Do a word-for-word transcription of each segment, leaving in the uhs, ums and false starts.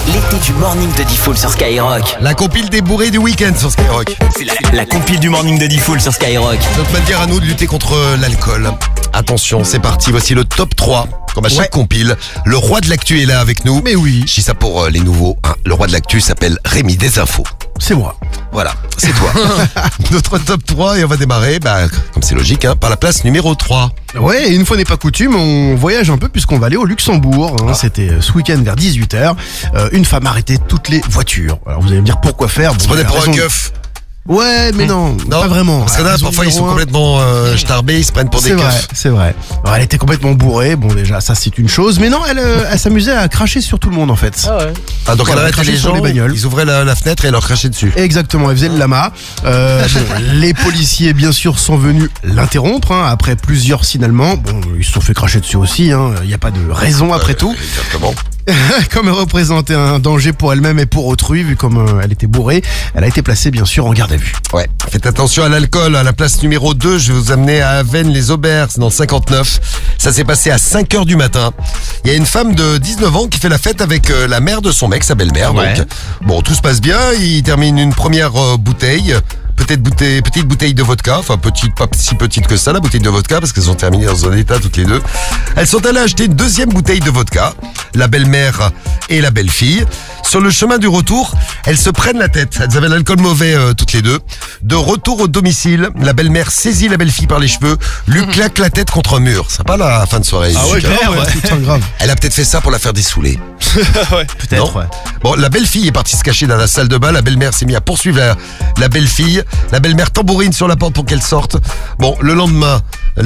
l'été du morning de Diffoul sur Skyrock. La compile des bourrés du week-end sur Skyrock. C'est la, la compile du morning de Diffoul sur Skyrock. Notre manière à nous de lutter contre l'alcool. Attention, c'est parti, voici le top trois. Comme à chaque Ouais. compile, le roi de l'actu est là avec nous. Mais oui. Je dis ça pour euh, les nouveaux. Hein. Le roi de l'actu s'appelle Rémi Desinfos. C'est moi. Voilà, c'est toi. Notre top trois et on va démarrer, bah, comme c'est logique, hein, par la place numéro trois. Ouais, et une fois n'est pas coutume, on voyage un peu puisqu'on va aller au Luxembourg. hein. Ah. C'était ce week-end vers dix-huit heures. Euh, une femme arrêtait toutes les voitures. Alors vous allez me dire pourquoi faire. Bon, C'est pas il y des a pour un raison. keuf. Ouais, mais non, Non, pas vraiment. Parce que là, Raison parfois, ils sont numéro un. complètement euh, starbés, ils se prennent pour des C'est vrai, keufs. c'est vrai. Alors, elle était complètement bourrée. Bon, déjà, ça c'est une chose. Mais non, elle, euh, elle s'amusait à cracher sur tout le monde en fait. Ah, donc Voilà, elle arrêtait cracher les sur gens, les bagnoles. ils ouvraient la, la fenêtre et elle leur crachait dessus. Exactement, elle faisait le lama. Euh, bon, les policiers, bien sûr, sont venus l'interrompre hein, après plusieurs signalements. Bon, ils se sont fait cracher dessus aussi. hein. Il n'y a pas de raison après tout. Exactement. Comme elle représentait un danger pour elle-même et pour autrui, vu comme euh, elle était bourrée, elle a été placée, bien sûr, en garde à vue. Ouais. Faites attention à l'alcool. À la place numéro deux, je vais vous amener à Avennes-les-Aubers, c'est dans le cinquante-neuf. Ça s'est passé à cinq heures du matin. Il y a une femme de dix-neuf ans qui fait la fête avec euh, la mère de son mec, sa belle-mère. Ouais. Donc, bon, tout se passe bien. Il termine une première euh, bouteille. Peut-être bouteille, petite bouteille de vodka, enfin petite, pas si petite que ça la bouteille de vodka parce qu'elles sont terminées dans un état toutes les deux. Elles sont allées acheter une deuxième bouteille de vodka, la belle-mère et la belle-fille. Sur le chemin du retour, elles se prennent la tête. Elles avaient l'alcool mauvais euh, toutes les deux. De retour au domicile, la belle-mère saisit la belle-fille par les cheveux, lui claque la tête contre un mur. Sympa la fin de soirée. Ah ouais, Super. grave, ouais, putain, grave. Elle a peut-être fait ça pour la faire dessouler. Peut-être, Non. ouais. Bon, la belle-fille est partie se cacher dans la salle de bain. La belle-mère s'est mise à poursuivre la, la belle-fille. La belle-mère tambourine sur la porte pour qu'elle sorte. Bon, le lendemain,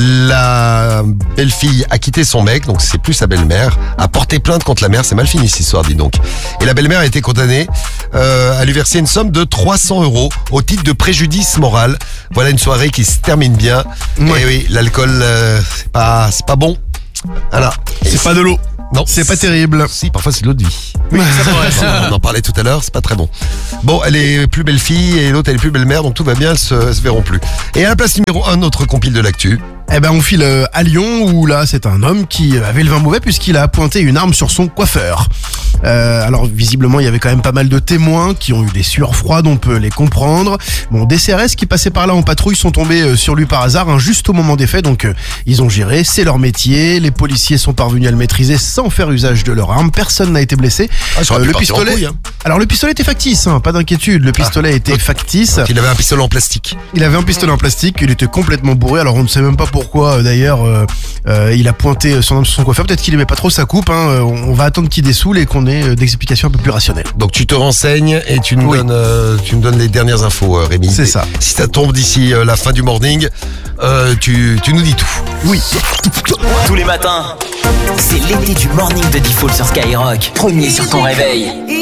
la belle-fille a quitté son mec, donc c'est plus sa belle-mère, a porté plainte contre la mère. C'est mal fini cette histoire, dis donc. Et la belle-mère a été condamnée euh, à lui verser une somme de trois cents euros au titre de préjudice moral. Voilà une soirée qui se termine bien. Ouais. Et oui, l'alcool, euh, c'est pas, c'est pas bon. Voilà. Et C'est pas de l'eau. non, C'est pas terrible. Si, parfois c'est de l'eau de vie. Oui, on en parlait tout à l'heure, c'est pas très bon. Bon, elle est plus belle fille et l'autre elle est plus belle mère, donc tout va bien, elles se, elles se verront plus. Et à la place numéro un, notre compile de l'actu. Eh ben, on file euh, à Lyon où là, c'est un homme qui avait le vin mauvais puisqu'il a pointé une arme sur son coiffeur. Euh, alors visiblement, il y avait quand même pas mal de témoins qui ont eu des sueurs froides, on peut les comprendre. Bon, des C R S qui passaient par là en patrouille sont tombés euh, sur lui par hasard, hein, juste au moment des faits. Donc euh, ils ont géré, c'est leur métier. Les policiers sont parvenus à le maîtriser sans faire usage de leur arme. Personne n'a été blessé. Ah, ça aurait pu le partir en pistolet. couille, hein. Alors le pistolet était factice, hein, pas d'inquiétude. Le pistolet était factice. Il avait un pistolet en plastique. Il avait un pistolet en plastique, il était complètement bourré, alors on ne sait même pas pourquoi euh, d'ailleurs euh, euh, il a pointé son arme sur son coiffeur, peut-être qu'il aimait pas trop sa coupe, hein. euh, on va attendre qu'il dessoule et qu'on ait euh, des explications un peu plus rationnelles. Donc tu te renseignes et tu nous, Oui. donnes, euh, tu nous donnes les dernières infos, euh, Rémi. C'est ça. Si ça tombe d'ici euh, la fin du morning, euh, tu, tu nous dis tout. Oui. Tous les matins, c'est l'été du morning de Diffoul sur Skyrock. Premier sur ton réveil.